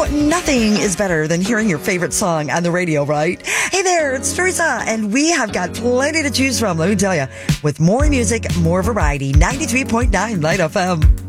nothing is better than hearing your favorite song on the radio, right? Hey there, it's Teresa, and we have got plenty to choose from, let me tell you. With more music, more variety, 93.9 Light FM.